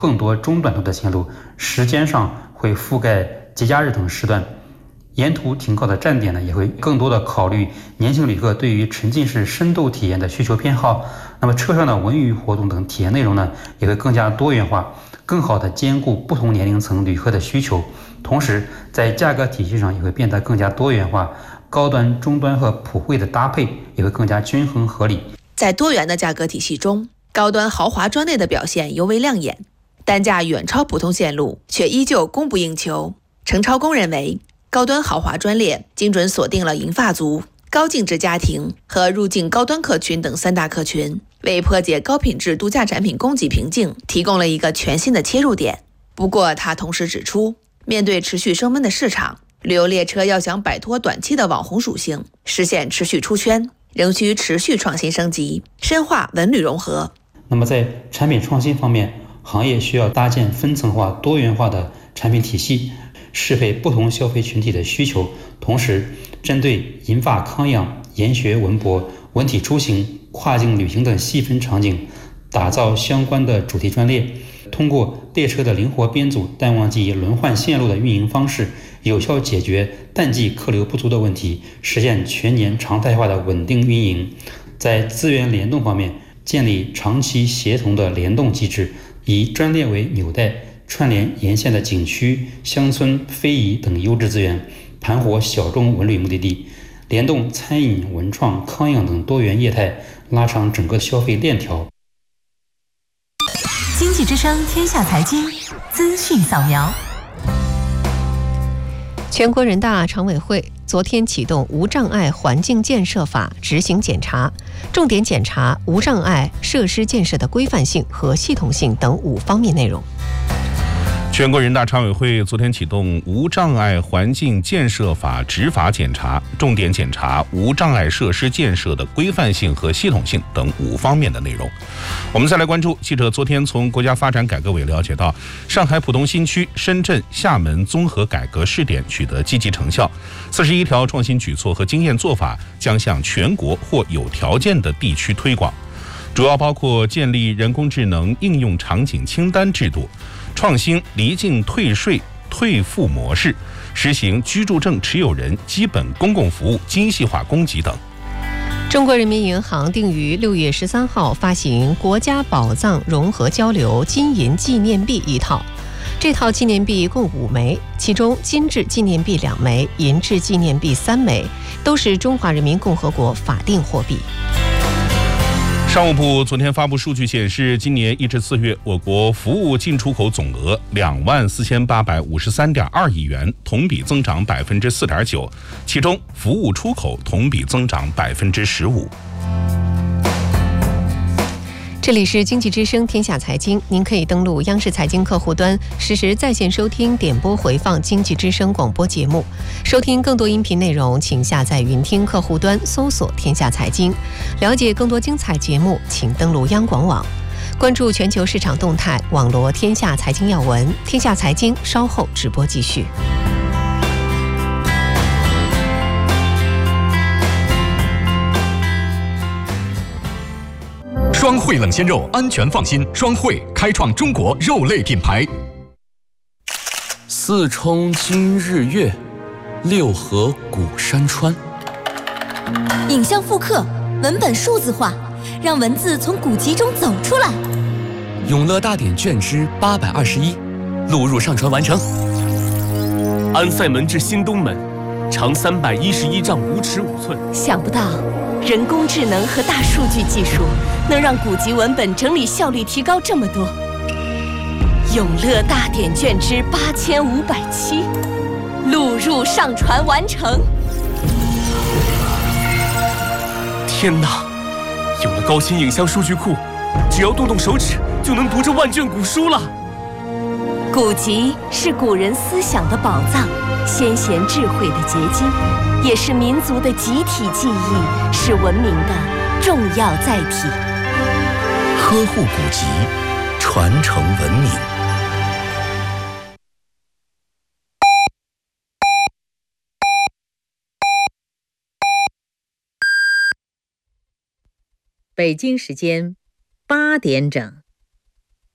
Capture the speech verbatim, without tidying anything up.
更多中短途的线路，时间上会覆盖节假日等时段。沿途停靠的站点呢，也会更多的考虑年轻旅客对于沉浸式深度体验的需求偏好。那么车上的文娱活动等体验内容呢，也会更加多元化，更好的兼顾不同年龄层旅客的需求。同时，在价格体系上也会变得更加多元化，高端、中端和普惠的搭配也会更加均衡合理。 在多元的价格体系中，高端豪华专列的表现尤为亮眼，单价远超普通线路，却依旧供不应求。程超公认为，高端豪华专列精准锁定了银发族、高净值家庭和入境高端客群等三大客群，为破解高品质度假产品供给瓶颈提供了一个全新的切入点。不过，他同时指出，面对持续升温的市场，旅游列车要想摆脱短期的网红属性，实现持续出圈，仍需持续创新升级，深化文旅融合。 那么在产品创新方面，行业需要搭建分层化、多元化的产品体系，适配不同消费群体的需求，同时针对银发康养、研学文博、文体出行、跨境旅行等细分场景，打造相关的主题专列，通过列车的灵活编组、淡旺季轮换线路的运营方式，有效解决淡季客流不足的问题，实现全年常态化的稳定运营。在资源联动方面，建立长期协同的联动机制，以专列为纽带，串联沿线的景区、乡村、非遗等优质资源，盘活小众文旅目的地，联动餐饮、文创、康养等多元业态，拉长整个消费链条。 经济之声天下财经资讯扫描。 全国人大常委会昨天启动无障碍环境建设法执行检查，重点检查无障碍设施建设的规范性和系统性等五方面内容。 全国人大常委会昨天启动无障碍环境建设法执法检查，重点检查无障碍设施建设的规范性和系统性等五方面的内容。我们再来关注，记者昨天从国家发展改革委了解到，上海浦东新区、深圳、厦门综合改革试点取得积极成效，四十一条创新举措和经验做法将向全国或有条件的地区推广，主要包括建立人工智能应用场景清单制度，创新离境退税退付模式，实行居住证持有人基本公共服务精细化供给等。 中国人民银行定于六月十三号发行国家宝藏融合交流金银纪念币一套，这套纪念币共五枚，其中金质纪念币两枚，银质纪念币三枚，都是中华人民共和国法定货币。 商务部昨天发布数据显示，今年一至四月，我国服务进出口总额两万四千八百五十三点二亿元，同比增长百分之四点九，其中服务出口同比增长百分之十五。 这里是经济之声天下财经，您可以登录央视财经客户端，实时在线收听、点播回放经济之声广播节目。收听更多音频内容，请下载云听客户端，搜索天下财经。了解更多精彩节目，请登录央广网。关注全球市场动态，网罗天下财经要闻。天下财经稍后直播继续。 双汇冷鲜肉，安全放心。双汇开创中国肉类品牌。 四冲今日月，六合古山川。 影像复刻，文本数字化，让文字从古籍中走出来。 永乐大典卷之八百二十一，录入上传完成。 安塞门至新东门，长三百一十一丈五尺五寸。 想不到，人工智能和大数据技术能让古籍文本整理效率提高这么多。永乐大典卷之八千五百七，录入上传完成。 天哪！有了高清影像数据库，只要动动手指就能读这万卷古书了。 古籍是古人思想的宝藏，先贤智慧的结晶，也是民族的集体记忆，是文明的重要载体。 呵护古籍，传承文明。 北京时间八点整。